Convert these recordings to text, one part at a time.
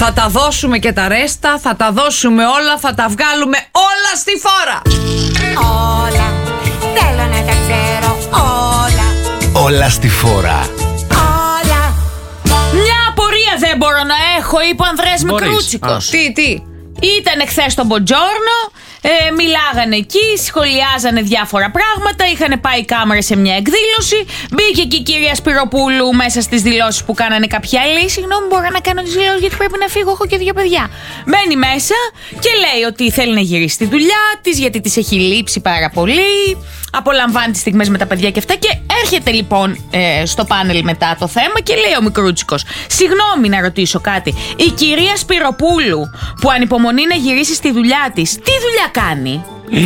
Θα τα δώσουμε και τα ρέστα, θα τα δώσουμε όλα, θα τα βγάλουμε όλα στη φόρα. Όλα, θέλω να τα ξέρω όλα. Όλα στη φόρα. Όλα. Μια απορία δεν μπορώ να έχω, είπε ο Ανδρέας Μικρούτσικος. Τι. Ήταν χθες στο Μποντζόρνο, μιλάγανε εκεί, σχολιάζανε διάφορα πράγματα, είχαν πάει οι κάμερες σε μια εκδήλωση. Μπήκε και η κυρία Σπυροπούλου μέσα στις δηλώσεις που κάνανε κάποια άλλη. Συγγνώμη, μπορώ να κάνω τις δηλώσεις γιατί πρέπει να φύγω, έχω και 2 παιδιά. Μπαίνει μέσα και λέει ότι θέλει να γυρίσει τη δουλειά της, γιατί της έχει λείψει πάρα πολύ. Απολαμβάνει τις στιγμές με τα παιδιά και αυτά. Και έρχεται λοιπόν στο πάνελ μετά το θέμα και λέει ο Μικρούτσικος: συγγνώμη να ρωτήσω κάτι. Η κυρία Σπυροπούλου που ανυπομονεί να γυρίσει στη δουλειά της, τι δουλειά κάνει?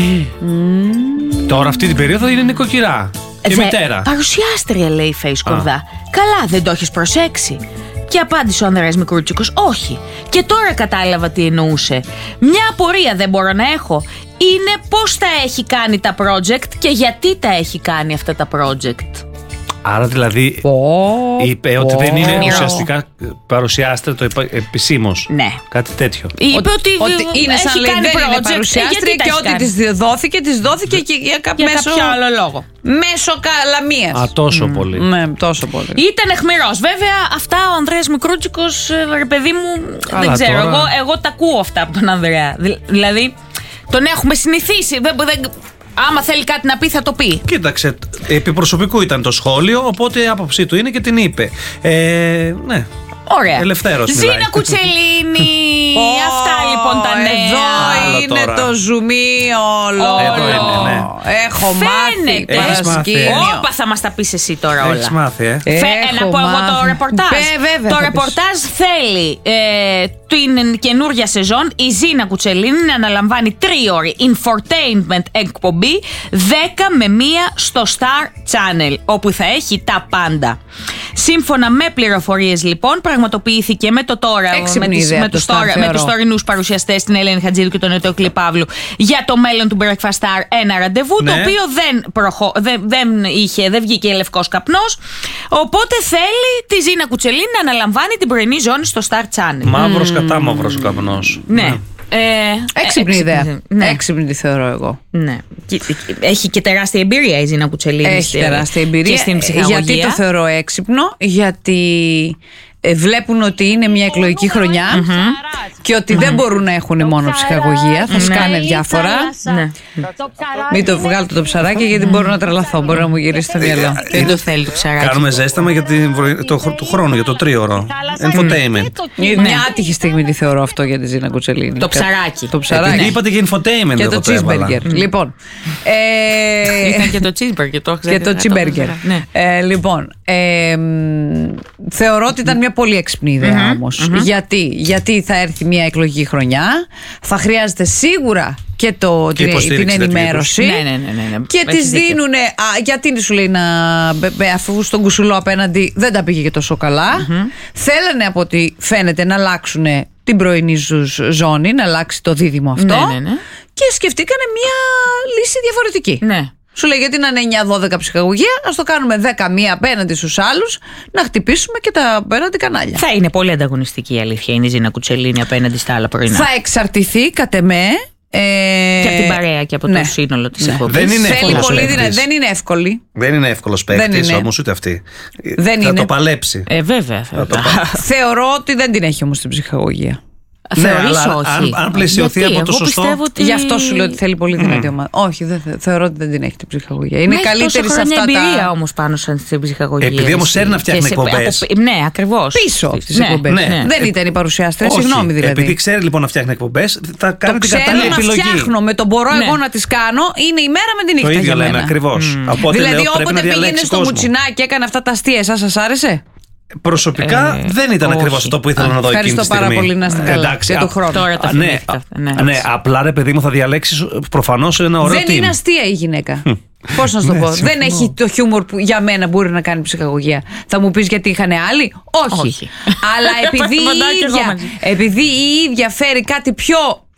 Τώρα αυτή την περίοδο είναι νοικοκυρά και μητέρα. Παρουσιάστρια, λέει η Face Κορδά. Καλά, δεν το έχεις προσέξει? Και απάντησε ο Ανδρέας Μικρούτσικος: όχι. Και τώρα κατάλαβα τι εννοούσε. Μια απορία δεν μπορώ να έχω. Είναι πώς τα έχει κάνει τα project και γιατί τα έχει κάνει αυτά τα project. Άρα δηλαδή είπε ότι δεν είναι ουσιαστικά παρουσιάστρια το επισήμως. Ναι. Κάτι τέτοιο. Είπε ότι είναι σαν λέει δεν είναι παρουσιάστρια και ό,τι της δόθηκε και για κάποιο άλλο λόγο. Μέσω καλαμίας. Α, τόσο πολύ. Ναι, τόσο πολύ. Ήταν εχμηρός. Βέβαια, αυτά ο Ανδρέας Μικρούτσικος, ρε παιδί μου, δεν ξέρω. Τώρα... Εγώ τα ακούω αυτά από τον Ανδρέα. Δηλαδή, τον έχουμε συνηθίσει. Άμα θέλει κάτι να πει, θα το πει. Κοίταξε, επί προσωπικού ήταν το σχόλιο, οπότε η άποψή του είναι και την είπε. Ναι. Ωραία. Ελευθέρως Ζήνα μιλάει. Κουτσελίνη. Αυτά λοιπόν τα νέα. Εδώ είναι τώρα. το ζουμί όλο. Εδώ είναι, ναι. Έχω μάθει. Έχεις μάθει. Όπα, θα μας τα πεις εσύ τώρα όλα. Έχεις μάθει, Να πω εγώ το ρεπορτάζ. Βέβαια, το ρεπορτάζ θέλει την καινούργια σεζόν η Ζήνα Κουτσελίνη να αναλαμβάνει 3ωρη infotainment εκπομπή 10 με 1 στο Star Channel, όπου θα έχει τα πάντα. Σύμφωνα με πληροφορίες λοιπόν, πραγματοποιήθηκε με το τώρα με τους τωρινούς παρουσιαστές, την Ελένη Χατζίδου και τον Ετώκλη Παύλου, για το μέλλον του Breakfast Star ένα ραντεβού, ναι, το οποίο δεν βγήκε λευκός καπνός. Οπότε θέλει τη Ζήνα Κουτσελίνη να αναλαμβάνει την πρωινή ζώνη στο Star Channel. Μαύρος κατά μαύρος καπνός. Ναι. Έξυπνη ιδέα. Ναι. Έξυπνη τη θεωρώ εγώ. Ναι. Έχει και τεράστια εμπειρία η Ζήνα Κουτσελίνη. Έχει τεράστια εμπειρία. Και στην ψυχαγωγία. Γιατί το θεωρώ έξυπνο? Γιατί βλέπουν ότι είναι μια εκλογική χρονιά και ότι δεν μπορούν να έχουν μόνο ψυχαγωγία. Θα σκάνε διάφορα. Μην το βγάλετε το ψαράκι, γιατί μπορώ να τρελαθώ. Μπορεί να μου γυρίσει το μυαλό. Δεν το θέλει το ψαράκι. Κάνουμε ζέσταμα για το χρόνο, για το 3ωρο. Infotainment. Μια άτυχη στιγμή τη θεωρώ αυτό για τη Ζήνα Κουτσελίνη. Το ψαράκι. Το ψαράκι. Είπατε και infotainment. Και το cheeseburger. Λοιπόν. Ήταν και το cheeseburger. Και το cheeseburger. Λοιπόν. Θεωρώ ότι ήταν μια πολύ έξυπνη ιδέα όμως. Γιατί θα έρθει μια εκλογική χρονιά, θα χρειάζεται σίγουρα και την ενημέρωση. Ναι. Και τις δίνουν. Γιατί σου λέει αφού στον κουσουλό απέναντι δεν τα πήγε και τόσο καλά. Θέλανε από ό,τι φαίνεται να αλλάξουν την πρωινή ζώνη, να αλλάξει το δίδυμο αυτό. Ναι. Και σκεφτήκανε μια λύση διαφορετική. Ναι. Σου λέει γιατί να είναι 9-12 ψυχαγωγία, ας το κάνουμε 10-1 απέναντι στους άλλους, να χτυπήσουμε και τα απέναντι κανάλια. Θα είναι πολύ ανταγωνιστική η αλήθεια είναι η Ζήνα Κουτσελίνη απέναντι στα άλλα πρωινά. Θα εξαρτηθεί κατ' εμέ. Και από την παρέα και από το σύνολο της εκπομπής. Δεν είναι εύκολη. Δεν είναι εύκολος παίκτης όμως ούτε αυτή. Θα το παλέψει. Βέβαια. Θεωρώ ότι δεν την έχει όμως την ψυχαγωγία. Θεωρείς όχι? Αν πλαισιωθεί από το σωστό. Γι' αυτό σου λέω ότι θέλει πολύ δυνατή ομάδα. Όχι, θεωρώ ότι δεν την έχει την ψυχαγωγία. Είναι καλύτερη σε αυτά τα. Έχει εμπειρία όμως πάνω στην ψυχαγωγία. Επειδή όμως ξέρει να φτιάχνει εκπομπές. Ναι, ακριβώς. Πίσω στις εκπομπές. Δεν ήταν η παρουσιάστρια, συγγνώμη δηλαδή. Επειδή ξέρει λοιπόν να φτιάχνει εκπομπές, θα κάνει την κατάλληλη επιλογή. Να φτιάχνω με τον μπορώ εγώ να τις κάνω, είναι η μέρα με την νύχτα. Το ίδιο λέμε ακριβώς. Δηλαδή όποτε πήγαινε στο Μουτσινάκι και έκανε αυτά τα αστεία, σας άρεσε? Προσωπικά δεν ήταν ακριβώς αυτό που ήθελα να δω εκείνη τη στιγμή. Ευχαριστώ πάρα πολύ, να είστε καλά. Εντάξει, για τον χρόνο. Τώρα τα θυμήθηκα. Ναι, απλά ρε παιδί μου θα διαλέξεις προφανώς ένα ωραίο team. Δεν είναι αστεία η γυναίκα. Πώς να σου το πω? Δεν έχει το χιούμορ που για μένα μπορεί να κάνει ψυχαγωγία. Θα μου πεις γιατί είχαν άλλοι? Όχι. Αλλά επειδή η ίδια φέρει κάτι πιο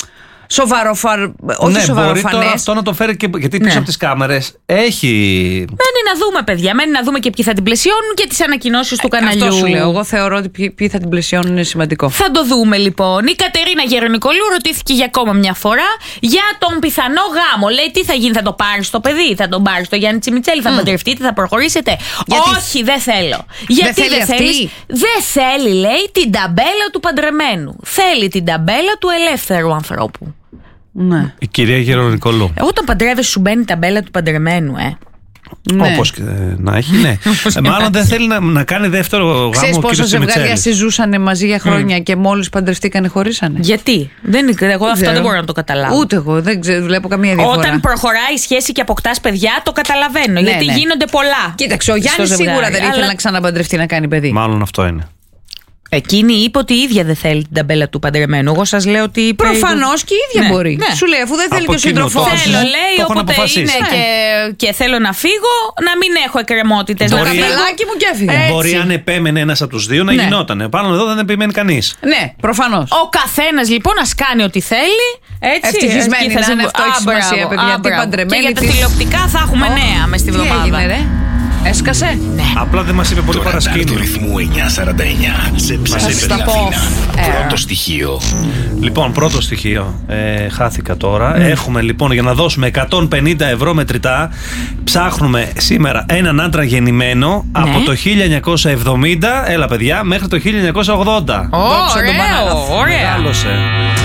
όχι ναι, σοβαροφανές. Μπορεί τώρα αυτό να το φέρει και. Γιατί πίσω από τις κάμερες έχει. Μένει να δούμε, παιδιά. Μένει να δούμε και ποιοι θα την πλαισιώνουν και τις ανακοινώσεις του καναλιού. Αυτό σου λέω. Εγώ θεωρώ ότι ποιοι θα την πλαισιώνουν είναι σημαντικό. Θα το δούμε λοιπόν. Η Κατερίνα Γερονικολού ρωτήθηκε για ακόμα μια φορά για τον πιθανό γάμο. Λέει τι θα γίνει, θα το πάρει το παιδί, θα τον πάρει στο Γιάννη Τσιμιτσέλη, θα παντρευτείτε, θα προχωρήσετε. Όχι, δεν θέλω. Γιατί δεν θέλει. Δεν θέλει, λέει, την ταμπέλα του παντρεμένου. Θέλει την ταμπέλα του ελεύθερου ανθρώπου. Ναι. Η κυρία Γερονικολού. Όταν παντρεύεσαι, σου μπαίνει η ταμπέλα του παντρεμένου, Ναι. Όπως και να έχει, ναι. Μάλλον δεν θέλει να κάνει δεύτερο γάμο. Ξέρεις πόσα ζευγάρια συζούσαν μαζί για χρόνια και μόλις παντρευτήκανε χωρίσανε. Γιατί? Εγώ αυτό δεν μπορώ να το καταλάβω. Ούτε εγώ, δεν βλέπω καμία διαφορά. Όταν προχωράει η σχέση και αποκτάς παιδιά, το καταλαβαίνω. Γιατί γίνονται πολλά. Κοίταξε, ο Γιάννης σίγουρα δεν ήθελε να ξαναπαντρευτεί, να κάνει παιδί. Μάλλον αυτό είναι. Εκείνη είπε ότι η ίδια δεν θέλει την ταμπέλα του παντρεμένου. Εγώ σας λέω ότι. Προφανώς και η ίδια μπορεί. Ναι. Σου λέει, αφού δεν θέλει και ο σύντροφός σου. Θέλω, λέει, όποτε είναι και θέλω να φύγω, να μην έχω εκκρεμότητες. Το καπελάκι μου και έφυγε. Μπορεί αν επέμενε ένας από τους δύο να γινότανε. Πάνω εδώ δεν επιμένει κανείς. Ναι, προφανώς. Ο καθένας λοιπόν ας κάνει ό,τι θέλει. Έτσι. Ευτυχισμένη να είναι αυτό, έχει σημασία, παιδιά. Και για τα τηλεοπτικά θα έχουμε νέα μες στη βδομάδα. Έσκασε. Ναι. Απλά δεν μας είπε πολύ παρασκήνιο. Του ρυθμού 949 σε ψηφιακή Αθήνα. Πρώτο στοιχείο. Λοιπόν, πρώτο στοιχείο. Χάθηκα τώρα. Έχουμε λοιπόν για να δώσουμε 150 ευρώ μετρητά. Ψάχνουμε σήμερα έναν άντρα γεννημένο από το 1970. Έλα, παιδιά, μέχρι το 1980. Ωραίο. Μεγάλωσε.